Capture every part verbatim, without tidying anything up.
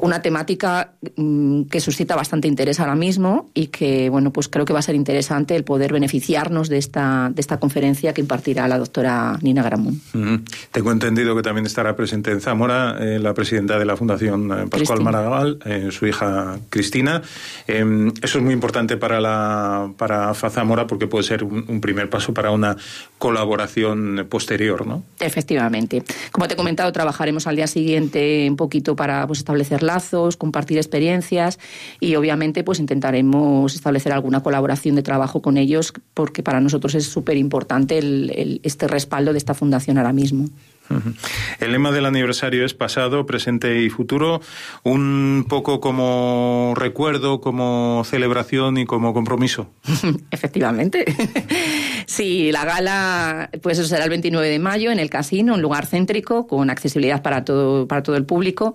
una temática mmm, que suscita bastante interés ahora mismo y que, bueno, pues creo que va a ser interesante el poder beneficiarnos de esta, de esta conferencia que impartirá la doctora Nina Gramont. Uh-huh. Tengo entendido que también estará presente en Zamora eh, la presidenta de la Fundación eh, Pascual Cristina. Maragall, eh, su hija Cristina. Eh, eso es muy importante para la para Fazamora porque puede ser un, un primer paso para una colaboración posterior, ¿no? Efectivamente. Como te he comentado, trabajaremos al día siguiente un poquito para pues, establecer lazos, compartir experiencias y obviamente pues intentaremos establecer alguna colaboración de trabajo con ellos porque para nosotros es súper importante el, el, este respaldo de esta fundación ahora mismo. El lema del aniversario es pasado, presente y futuro, un poco como recuerdo, como celebración y como compromiso. Efectivamente. Sí, la gala pues eso será el veintinueve de mayo en el Casino, un lugar céntrico con accesibilidad para todo, para todo el público.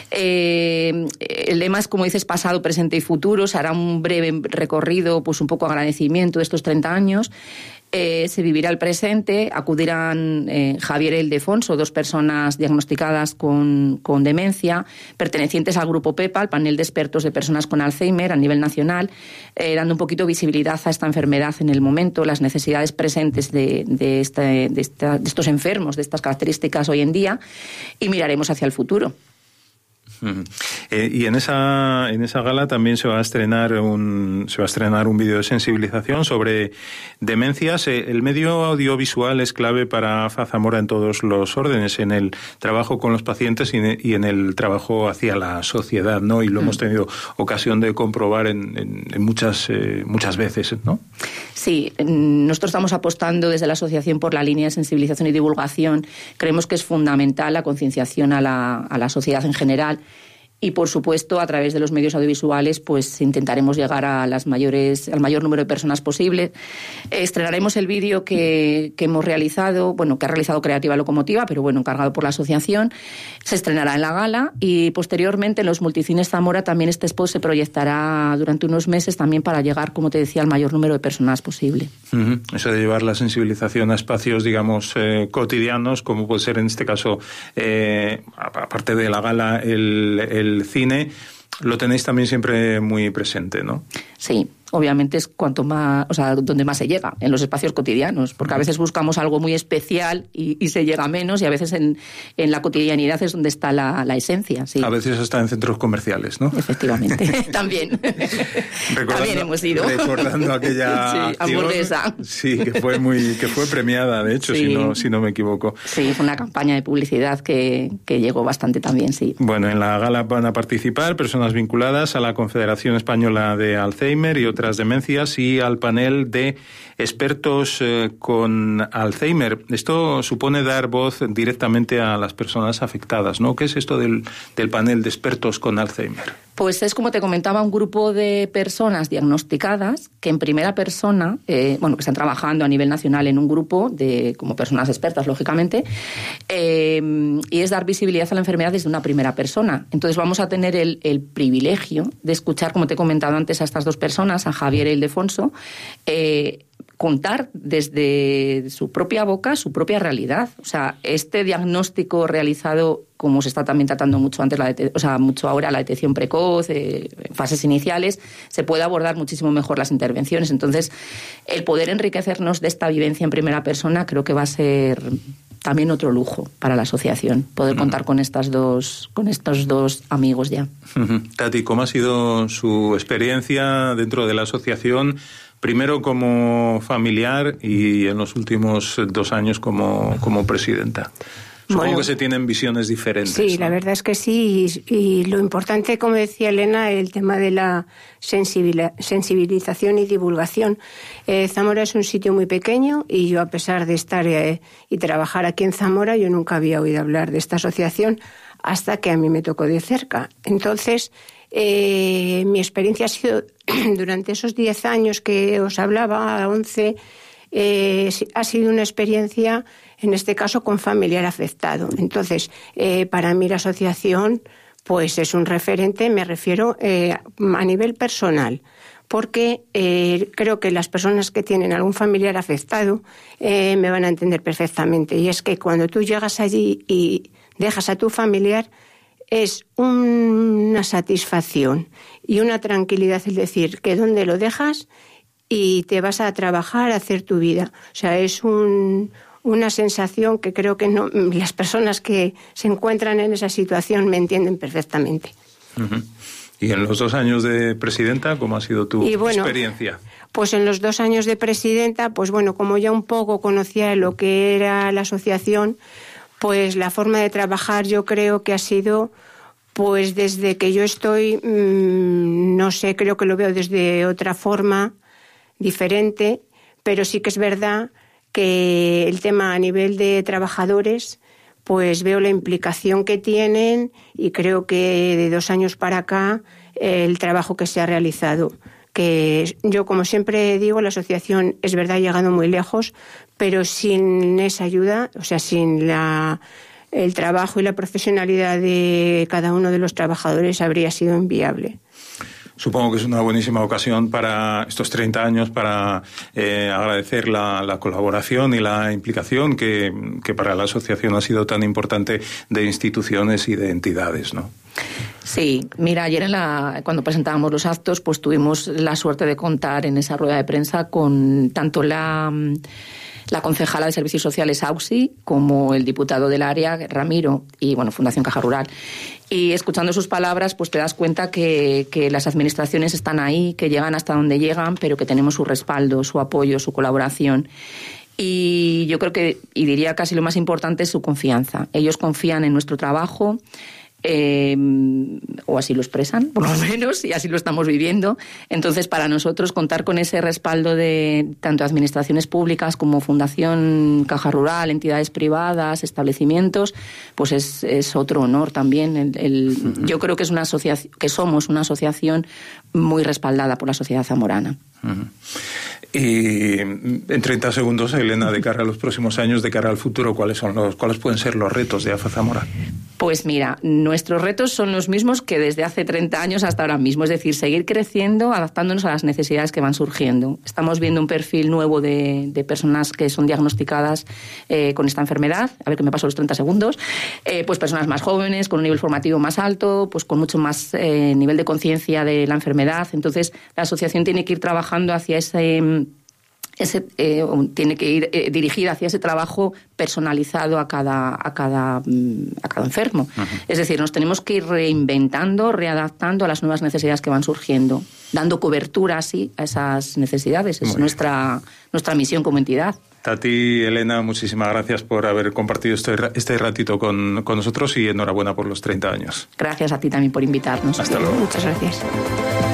Eh, el lema es, como dices, pasado, presente y futuro. Se hará un breve recorrido, pues un poco agradecimiento de estos treinta años. Eh, se vivirá el presente, acudirán eh, Javier Ildefonso, dos personas diagnosticadas con, con demencia, pertenecientes al grupo PEPA, al panel de expertos de personas con Alzheimer a nivel nacional, eh, dando un poquito visibilidad a esta enfermedad en el momento, las necesidades presentes de, de, este, de, esta, de estos enfermos, de estas características hoy en día, y miraremos hacia el futuro. Uh-huh. Eh, y en esa en esa gala también se va a estrenar un se va a estrenar un vídeo de sensibilización sobre demencias. Eh, el medio audiovisual es clave para Fazamora en todos los órdenes, en el trabajo con los pacientes y, y en el trabajo hacia la sociedad, ¿no? Y lo uh-huh. hemos tenido ocasión de comprobar en, en, en muchas eh, muchas veces, ¿no? Sí, nosotros estamos apostando desde la asociación por la línea de sensibilización y divulgación. Creemos que es fundamental la concienciación a la, a la sociedad en general. Y, por supuesto, a través de los medios audiovisuales, pues intentaremos llegar a las mayores, al mayor número de personas posible. Estrenaremos el vídeo que, que hemos realizado, bueno, que ha realizado Creativa Locomotiva, pero bueno, encargado por la asociación. Se estrenará en la gala y, posteriormente, en los multicines Zamora también este spot se proyectará durante unos meses también para llegar, como te decía, al mayor número de personas posible. Uh-huh. Eso de llevar la sensibilización a espacios, digamos, eh, cotidianos, como puede ser en este caso, eh, aparte de la gala, el, el el cine, lo tenéis también siempre muy presente, ¿no? Sí, obviamente es cuanto más, o sea, donde más se llega, en los espacios cotidianos, porque a veces buscamos algo muy especial y, y se llega menos, y a veces en, en la cotidianidad es donde está la, la esencia. Sí. A veces hasta en centros comerciales, ¿no? Efectivamente, también. También hemos ido. Recordando aquella sí, acción, hamburguesa. Sí, que fue muy, que fue premiada, de hecho, sí. si no, si no me equivoco. Sí, fue una campaña de publicidad que, que llegó bastante también, sí. Bueno, en la gala van a participar personas vinculadas a la Confederación Española de Alzheimer y otras demencias y al panel de expertos eh, con Alzheimer. Esto supone dar voz directamente a las personas afectadas, ¿no? ¿Qué es esto del, del panel de expertos con Alzheimer? Pues es, como te comentaba, un grupo de personas diagnosticadas que en primera persona, eh, bueno, que están trabajando a nivel nacional en un grupo de como personas expertas, lógicamente, eh, y es dar visibilidad a la enfermedad desde una primera persona. Entonces vamos a tener el, el privilegio de escuchar, como te he comentado antes, a estas dos personas, a Javier e Ildefonso, eh, contar desde su propia boca su propia realidad. O sea, este diagnóstico realizado, como se está también tratando mucho antes, la dete- o sea, mucho ahora la detección precoz, eh, fases iniciales, se puede abordar muchísimo mejor las intervenciones. Entonces, el poder enriquecernos de esta vivencia en primera persona creo que va a ser también otro lujo para la asociación, poder uh-huh. contar con estas dos, con estos dos amigos ya. Uh-huh. Tati, ¿cómo ha sido su experiencia dentro de la asociación? Primero como familiar y en los últimos dos años como, como presidenta. Supongo bueno, que se tienen visiones diferentes. Sí, ¿no? La verdad es que sí. Y, y lo importante, como decía Elena, el tema de la sensibilización y divulgación. Eh, Zamora es un sitio muy pequeño y yo, a pesar de estar eh, y trabajar aquí en Zamora, yo nunca había oído hablar de esta asociación hasta que a mí me tocó de cerca. Entonces, Eh, mi experiencia ha sido, durante esos diez años que os hablaba, once, eh, ha sido una experiencia, en este caso, con familiar afectado. Entonces, eh, para mí la asociación pues es un referente, me refiero eh, a nivel personal, porque eh, creo que las personas que tienen algún familiar afectado eh, me van a entender perfectamente. Y es que cuando tú llegas allí y dejas a tu familiar, es una satisfacción y una tranquilidad, es decir, que donde lo dejas y te vas a trabajar, a hacer tu vida. O sea, es un, una sensación que creo que no, las personas que se encuentran en esa situación me entienden perfectamente. Uh-huh. Y en los dos años de presidenta, ¿cómo ha sido tu y bueno, experiencia? Pues en los dos años de presidenta, pues bueno, como ya un poco conocía lo que era la asociación, pues la forma de trabajar yo creo que ha sido, pues desde que yo estoy, mmm, no sé, creo que lo veo desde otra forma, diferente, pero sí que es verdad que el tema a nivel de trabajadores, pues veo la implicación que tienen y creo que de dos años para acá el trabajo que se ha realizado. Que yo, como siempre digo, la asociación es verdad ha llegado muy lejos, pero sin esa ayuda, o sea, sin la, el trabajo y la profesionalidad de cada uno de los trabajadores habría sido inviable. Supongo que es una buenísima ocasión para estos treinta años para eh, agradecer la, la colaboración y la implicación que, que para la asociación ha sido tan importante de instituciones y de entidades, ¿no? Sí, mira, ayer en la, cuando presentábamos los actos, pues tuvimos la suerte de contar en esa rueda de prensa con tanto la... la concejala de Servicios Sociales Auxi, como el diputado del área, Ramiro, y bueno, Fundación Caja Rural. Y escuchando sus palabras, pues te das cuenta que, que las administraciones están ahí, que llegan hasta donde llegan, pero que tenemos su respaldo, su apoyo, su colaboración. Y yo creo que, y diría casi lo más importante, es su confianza. Ellos confían en nuestro trabajo, Eh, o así lo expresan, por lo menos, y así lo estamos viviendo. Entonces, para nosotros, contar con ese respaldo de tanto administraciones públicas como Fundación Caja Rural, entidades privadas, establecimientos, pues es, es otro honor también. El, el, uh-huh. Yo creo que es una asociación, que somos una asociación muy respaldada por la sociedad zamorana. Uh-huh. Y en treinta segundos, Elena, de cara a los próximos años, de cara al futuro, ¿cuáles son los, cuáles pueden ser los retos de A F A Zamora? Pues mira, nuestros retos son los mismos que desde hace treinta años hasta ahora mismo, es decir, seguir creciendo, adaptándonos a las necesidades que van surgiendo. Estamos viendo un perfil nuevo de, de personas que son diagnosticadas eh, con esta enfermedad, a ver que me paso los treinta segundos, eh, pues personas más jóvenes, con un nivel formativo más alto, pues con mucho más eh, nivel de conciencia de la enfermedad. Entonces, la asociación tiene que ir trabajando hacia ese... Ese, eh, tiene que ir eh, dirigida hacia ese trabajo personalizado a cada, a cada, a cada enfermo. Uh-huh. Es decir, nos tenemos que ir reinventando, readaptando a las nuevas necesidades que van surgiendo, dando cobertura así a esas necesidades. Es nuestra, nuestra misión como entidad. Tati, Elena, muchísimas gracias por haber compartido este, este ratito con, con nosotros y enhorabuena por los treinta años. Gracias a ti también por invitarnos. Hasta luego. Muchas gracias.